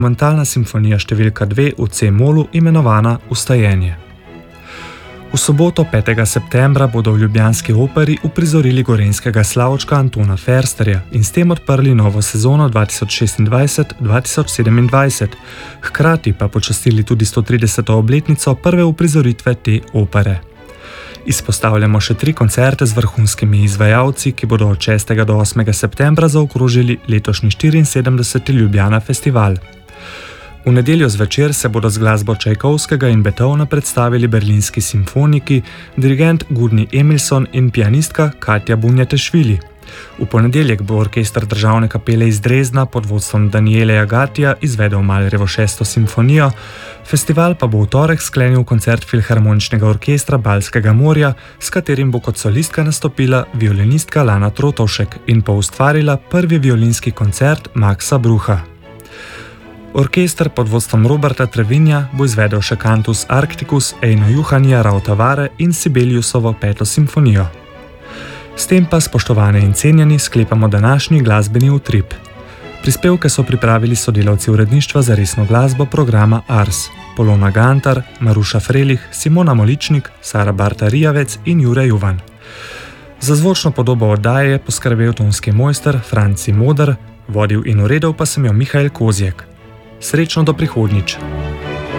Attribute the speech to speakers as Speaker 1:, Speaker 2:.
Speaker 1: Monumentalna simfonija številka 2 v C-molu imenovana Vstajenje. V soboto 5. septembra bodo v ljubljanski operi uprizorili gorenjskega slavčka Antona Fersterja in s tem odprli novo sezono 2026-2027, hkrati pa počastili tudi 130. obletnico prve uprizoritve te opere. Izpostavljamo še 3 koncerte z vrhunskimi izvajalci, ki bodo od 6. do 8. septembra zaokrožili letošnji 74. Ljubljana festival. V nedeljo zvečer se bodo z glasbo Čajkovskega in Beethovna predstavili berlinski simfoniki, dirigent Gudni Emilson in pianistka Katja Bunjatešvili. V ponedeljek bo orkester Državne kapele iz Dresdna pod vodstvom Danieleja Gatija izvedel Mahlerjevo 6. simfonijo, festival pa bo v torek sklenil koncert Filharmoničnega orkestra Baltskega morja, s katerim bo kot solistka nastopila violinistka Lana Trotovšek in poustvarila prvi violinski koncert Maxa Brucha. Orkester pod vodstvom Roberta Trevinja bo izvedel še Cantus Arcticus, Eino Juhanija Rautavare in Sibeliusovo 5. simfonijo. S tem pa, spoštovane in cenjeni, sklepamo današnji glasbeni utrip. Prispevke so pripravili sodelavci uredništva za resno glasbo programa Ars, Polona Gantar, Maruša Frelih, Simona Moličnik, Sara Barta Rijavec in Jure Juvan. Za zvočno podobo oddaje je poskrbel tonski mojster Franci Moder, vodil in uredil pa sem jo Mihael Kozjek. Srečno do prihodnjič!